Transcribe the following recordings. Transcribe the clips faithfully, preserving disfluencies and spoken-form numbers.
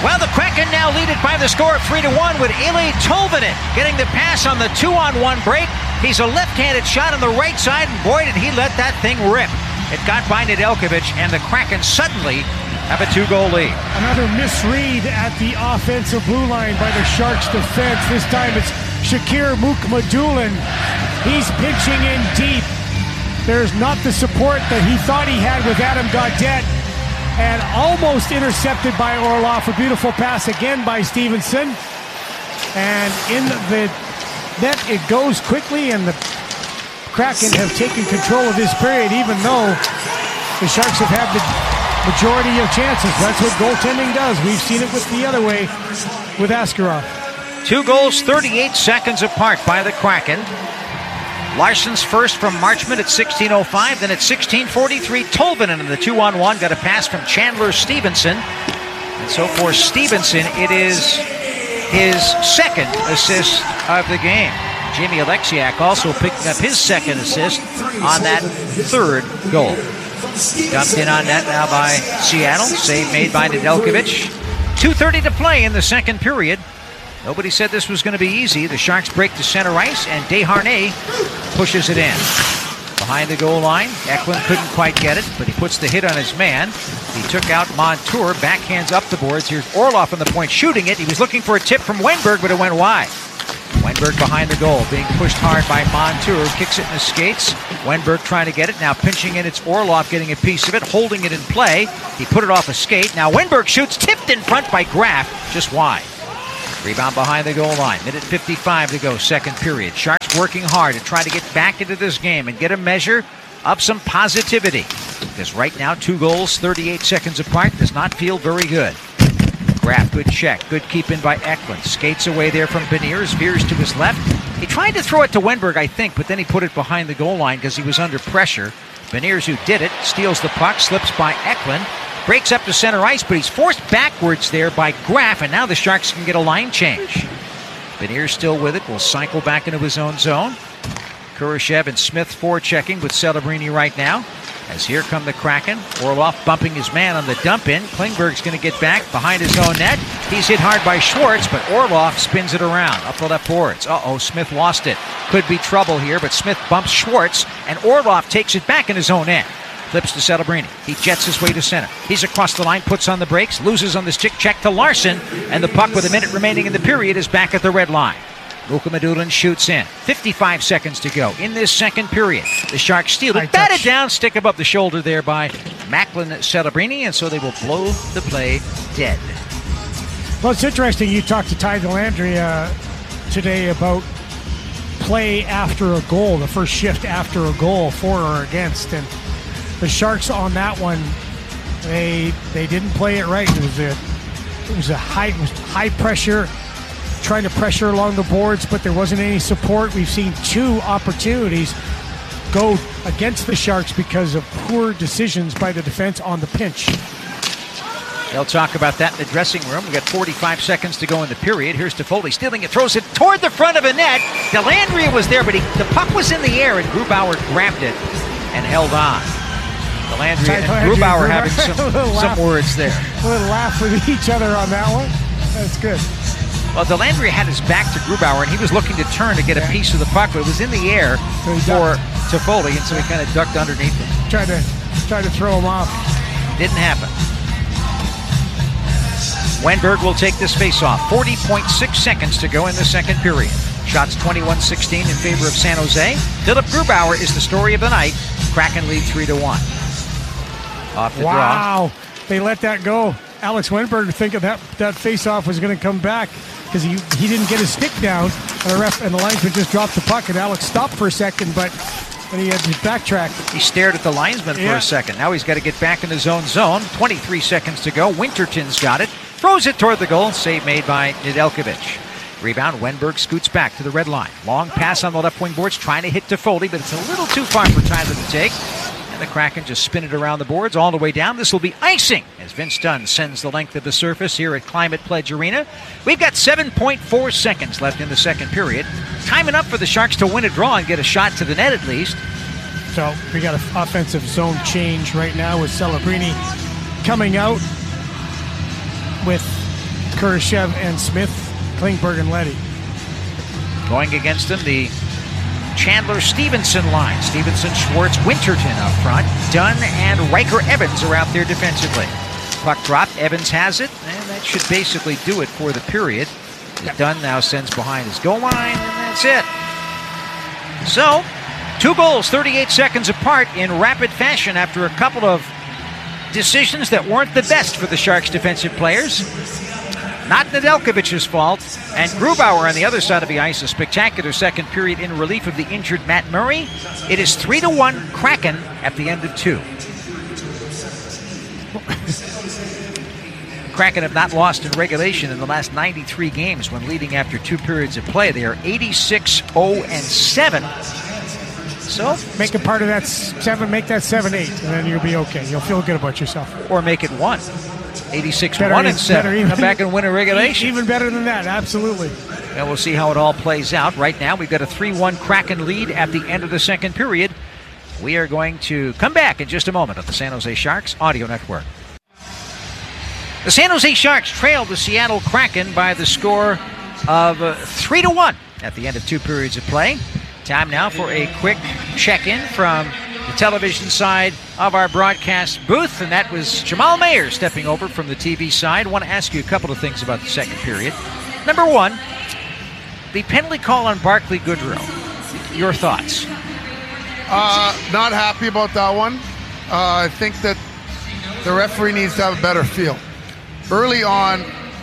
Well, the Kraken now lead it by the score of three to one with Eeli Tolvanen getting the pass on the two-on-one break. He's a left-handed shot on the right side, and boy, did he let that thing rip. It got by Nedeljkovic, and the Kraken suddenly have a two-goal lead. Another misread at the offensive blue line by the Sharks defense. This time it's Shakir Mukhamadullin. He's pitching in deep. There's not the support that he thought he had with Adam Gaudette. And almost intercepted by Orlov. A beautiful pass again by Stevenson. And in the net it goes quickly, and the Kraken have taken control of this period, even though the Sharks have had the majority of chances. That's what goaltending does. We've seen it with the other way with Askarov. Two goals, thirty-eight seconds apart by the Kraken. Larson's first from Marchment at sixteen oh five, then at sixteen forty-three, Tolvanen in the two-on-one got a pass from Chandler Stevenson. And so for Stevenson, it is his second assist of the game. Jamie Alexiak also picked up his second assist on that third goal. Dumped in on net now by Seattle. Save made by Nedeljkovic. two thirty to play in the second period. Nobody said this was going to be easy. The Sharks break to center ice, and Desharnais pushes it in. Behind the goal line, Eklund couldn't quite get it, but he puts the hit on his man. He took out Montour, backhands up the boards. Here's Orlov on the point, shooting it. He was looking for a tip from Wenberg, but it went wide. Wenberg behind the goal, being pushed hard by Montour, kicks it in his skates. Wenberg trying to get it, now pinching in. It's Orlov getting a piece of it, holding it in play. He put it off a skate. Now Wenberg shoots, tipped in front by Graf, just wide. Rebound behind the goal line. Minute fifty-five to go, second period. Sharks working hard to try to get back into this game and get a measure of some positivity. Because right now, two goals, thirty-eight seconds apart, does not feel very good. Graf, good check. Good keep in by Eklund. Skates away there from Beniers. Veers to his left. He tried to throw it to Wenberg, I think, but then he put it behind the goal line because he was under pressure. Beniers, who did it, steals the puck, slips by Eklund. Breaks up to center ice, but he's forced backwards there by Graf, and now the Sharks can get a line change. Beniers still with it, will cycle back into his own zone. Kurashev and Smith forechecking with Celebrini right now. As here come the Kraken. Orlov bumping his man on the dump in. Klingberg's going to get back behind his own net. He's hit hard by Schwartz, but Orlov spins it around up the left boards. Uh-oh, Smith lost it. Could be trouble here, but Smith bumps Schwartz, and Orlov takes it back in his own end. Flips to Celebrini. He jets his way to center. He's across the line, puts on the brakes, loses on the stick check to Larson, and the puck with a minute remaining in the period is back at the red line. Mukhamadullin shoots in. fifty-five seconds to go in this second period. The Sharks steal it, batted down, stick above the shoulder there by Macklin Celebrini, and so they will blow the play dead. Well, it's interesting. You talked to Ty Dellandrea today about play after a goal, the first shift after a goal, for or against, and the Sharks on that one, they they didn't play it right. It was a it was a high it was high pressure, trying to pressure along the boards, but there wasn't any support. We've seen two opportunities go against the Sharks because of poor decisions by the defense on the pinch. They'll talk about that in the dressing room. We've got forty-five seconds to go in the period. Here's Toffoli stealing it, throws it toward the front of a net. Dellandrea was there, but he, the puck was in the air, and Grubauer grabbed it and held on. Dellandrea and Grubauer having some, some words there. A little laugh with each other on that one. That's good. Well, Dellandrea had his back to Grubauer, and he was looking to turn to get a piece of the puck, but it was in the air for Toffoli, and so he kind of ducked underneath it. Tried to, tried to throw him off. Didn't happen. Wenberg will take this face-off. forty point six seconds to go in the second period. Shots twenty-one sixteen in favor of San Jose. Philip Grubauer is the story of the night. Kraken lead three to one. Off the wow. draw. They let that go. Alex Wenberg thinking that that face-off was going to come back because he, he didn't get his stick down, and the ref and the linesman just dropped the puck, and Alex stopped for a second, but then he had to backtrack. He stared at the linesman yeah. for a second. Now he's got to get back in his own zone. twenty-three seconds to go. Winterton's got it. Throws it toward the goal. Save made by Nedeljkovic. Rebound, Wenberg scoots back to the red line. Long pass on the left wing boards, trying to hit Toffoli, but it's a little too far for Tyler to take. And the Kraken just spin it around the boards all the way down. This will be icing as Vince Dunn sends the length of the surface here at Climate Pledge Arena. We've got seven point four seconds left in the second period. Time enough for the Sharks to win a draw and get a shot to the net at least. So we got an offensive zone change right now with Celebrini coming out with Kurashev and Smith, Klingberg and Leddy. Going against them, the Chandler-Stevenson line. Stevenson, Schwartz, Winterton up front. Dunn and Riker Evans are out there defensively. Puck drop, Evans has it, and that should basically do it for the period. Yep. Dunn now sends behind his goal line, and that's it. So, two goals, thirty-eight seconds apart in rapid fashion after a couple of decisions that weren't the best for the Sharks defensive players. Not Nedeljkovic's fault. And Grubauer on the other side of the ice, a spectacular second period in relief of the injured Matt Murray. It is three to one Kraken at the end of two. Kraken have not lost in regulation in the last ninety-three games when leading after two periods of play. They are eighty-six oh seven. So make it part of that seven, make that seven eight, and then you'll be okay. You'll feel good about yourself. Or make it one. eighty-six one and seven. Even, Come back and win a regulation. Even better than that, absolutely. And we'll see how it all plays out. Right now, we've got a three one Kraken lead at the end of the second period. We are going to come back in just a moment on the San Jose Sharks Audio Network. The San Jose Sharks trailed the Seattle Kraken by the score of uh, three to one at the end of two periods of play. Time now for a quick check-in from the television side of our broadcast booth, and that was Jamal Mayer stepping over from the T V side. I want to ask you a couple of things about the second period. Number one, the penalty call on Barclay Goodrow. Your thoughts? Uh, not happy about that one. Uh, I think that the referee needs to have a better feel. Early on,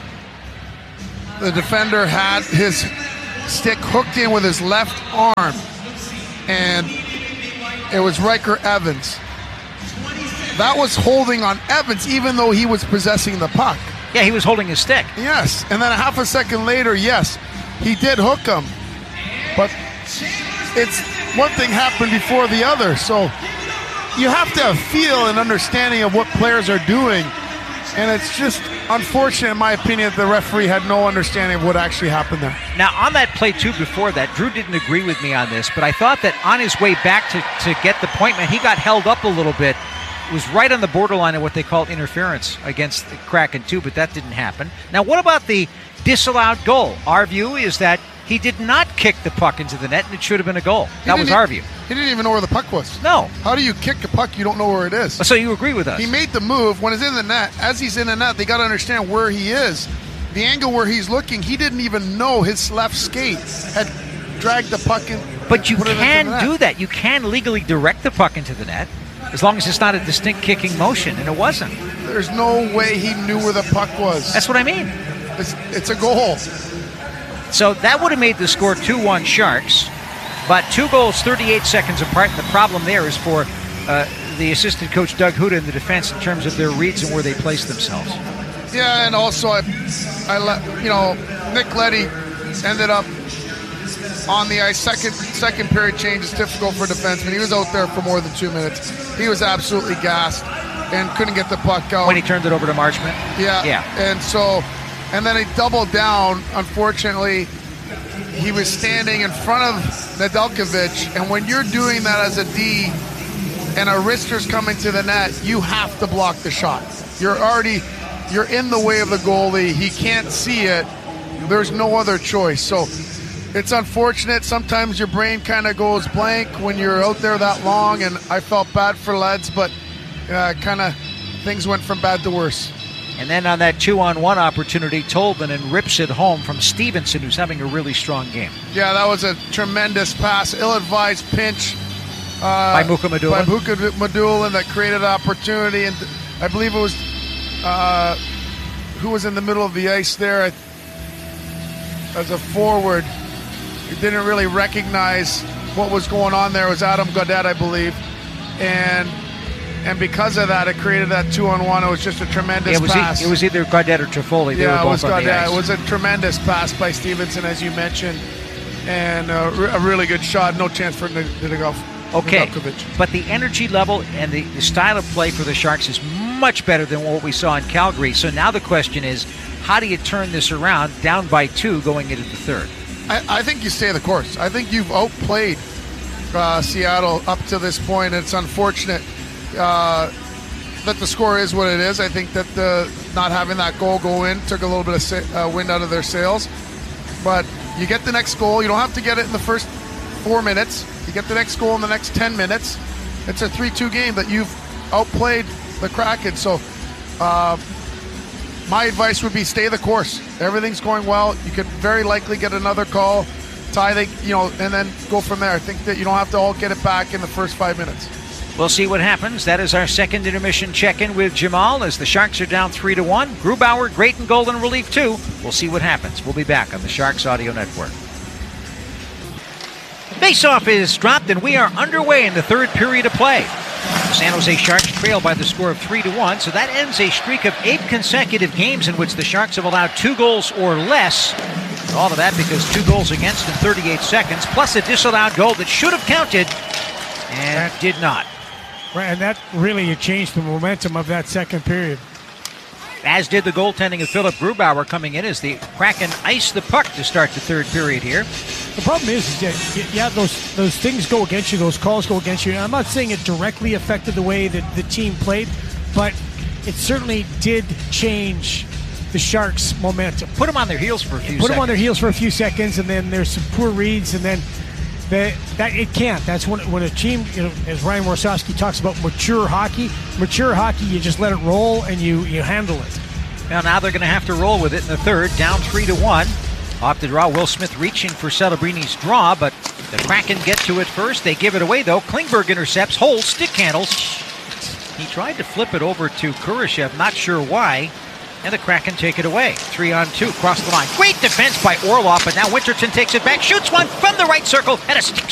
the defender had his stick hooked in with his left arm, and it was Riker Evans. That was holding on Evans, even though he was possessing the puck. Yeah, he was holding his stick. Yes, and then a half a second later, yes, he did hook him. But it's one thing happened before the other, so you have to have feel and understanding of what players are doing. And it's just unfortunate, in my opinion, that the referee had no understanding of what actually happened there. Now, on that play, too, before that, Drew didn't agree with me on this, but I thought that on his way back to, to get the point, man, he got held up a little bit. It was right on the borderline of what they call interference against the Kraken, too, but that didn't happen. Now, what about the disallowed goal? Our view is that he did not kick the puck into the net, and it should have been a goal. That was our view. He didn't even know where the puck was. No. How do you kick a puck you don't know where it is? So you agree with us? He made the move. When it's in the net, as he's in the net, they got to understand where he is. The angle where he's looking, he didn't even know his left skate had dragged the puck in. But you can do that. You can legally direct the puck into the net as long as it's not a distinct kicking motion, and it wasn't. There's no way he knew where the puck was. That's what I mean. It's, it's a goal. So that would have made the score two one Sharks, but two goals thirty-eight seconds apart. And the problem there is for uh, the assistant coach Doug Huda in the defense in terms of their reads and where they place themselves. Yeah, and also I, I let you know Nick Leddy ended up on the ice. Second second period change is difficult for defenseman. He was out there for more than two minutes. He was absolutely gassed and couldn't get the puck out when he turned it over to Marchment. Yeah, yeah, and so. And then he doubled down. Unfortunately, he was standing in front of Nedeljkovic. And when you're doing that as a D and a wrister's coming to the net, you have to block the shot. You're already, you're in the way of the goalie. He can't see it. There's no other choice. So it's unfortunate. Sometimes your brain kind of goes blank when you're out there that long. And I felt bad for Leds, but uh, kind of things went from bad to worse. And then on that two-on-one opportunity, Tolvanen rips it home from Stevenson, who's having a really strong game. Yeah, that was a tremendous pass. Ill-advised pinch uh, by Mukhamadullin. By Mukhamadullin that created opportunity. And I believe it was uh, who was in the middle of the ice there as a forward. He didn't really recognize what was going on there. It was Adam Gaudette, I believe. And... And because of that, it created that two-on-one. It was just a tremendous yeah, it was pass. E- it was either Gaudette or Toffoli. They yeah, were both it was on the Gaudette. ice. It was a tremendous pass by Stevenson, as you mentioned, and a, re- a really good shot. No chance for Nedeljkovic. Okay, but the energy level and the, the style of play for the Sharks is much better than what we saw in Calgary. So now the question is, how do you turn this around, down by two, going into the third? I, I think you stay the course. I think you've outplayed uh, Seattle up to this point. It's unfortunate. Uh, that the score is what it is. I think that the not having that goal go in took a little bit of sa- uh, wind out of their sails. But you get the next goal. You don't have to get it in the first four minutes. You get the next goal in the next ten minutes. It's a three two game that you've outplayed the Kraken. So uh, my advice would be stay the course. Everything's going well. You could very likely get another call, tie the, you know, and then go from there. I think that you don't have to all get it back in the first five minutes. We'll see what happens. That is our second intermission check-in with Jamal as the Sharks are down three to one. Grubauer, great and goal in relief too. We'll see what happens. We'll be back on the Sharks Audio Network. Face-off is dropped and we are underway in the third period of play. The San Jose Sharks trail by the score of three to one, so that ends a streak of eight consecutive games in which the Sharks have allowed two goals or less. All of that because two goals against in thirty-eight seconds, plus a disallowed goal that should have counted and did not. Right, and that really changed the momentum of that second period. As did the goaltending of Philip Grubauer coming in as the Kraken iced the puck to start the third period here. The problem is, is that, yeah, those those things go against you, those calls go against you. And I'm not saying it directly affected the way that the team played, but it certainly did change the Sharks' momentum. Put them on their heels for a few Put seconds. them on their heels for a few seconds, and then there's some poor reads, and then the, that it can't. That's when when a team, you know, as Ryan Warsawski talks about mature hockey, mature hockey, you just let it roll and you, you handle it. Well, now they're going to have to roll with it in the third, down three to one. Off the draw, Will Smith reaching for Celebrini's draw, but the Kraken get to it first. They give it away, though. Klingberg intercepts, holds, stick handles. He tried to flip it over to Kurashev, not sure why, and the Kraken take it away. Three on two, cross the line. Great defense by Orlov, but now Winterton takes it back, shoots one from the right circle, and a stick